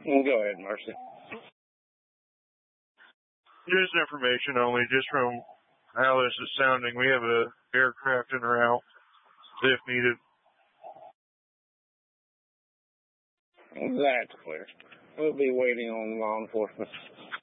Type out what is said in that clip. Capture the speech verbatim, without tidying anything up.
Go ahead, Mercy. Just information only, just from how this is sounding. We have a aircraft en route, if needed. That's clear. We'll be waiting on law enforcement.